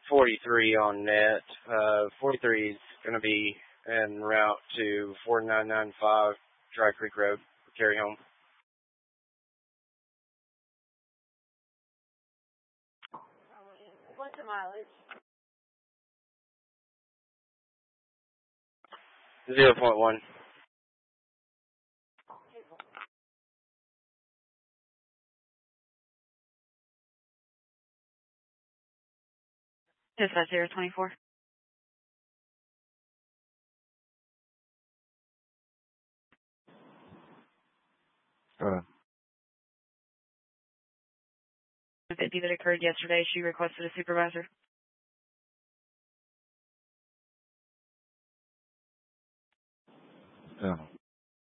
43 on net. 43 is going to be en route to 4995 Dry Creek Road. Carry home. What's the mileage? 0.1. Dispatch 024. Go ahead. 50 that occurred yesterday, she requested a supervisor. Yeah.